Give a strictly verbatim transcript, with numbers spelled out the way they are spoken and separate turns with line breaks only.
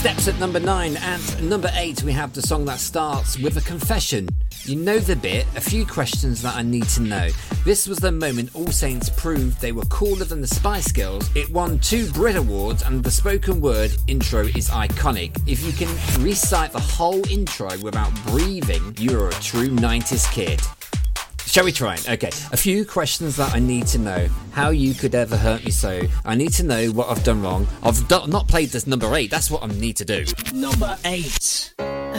Steps at number nine. At number eight, we have the song that starts with a confession. You know the bit, a few questions that I need to know. This was the moment All Saints proved they were cooler than the Spice Girls. It won two Brit Awards and the spoken word intro is iconic. If you can recite the whole intro without breathing, you're a true nineties kid. Shall we try it? Okay, a few questions that I need to know. How you could ever hurt me so. I need to know what I've done wrong. I've do- not played this number eight, that's what I need to do.
Number eight.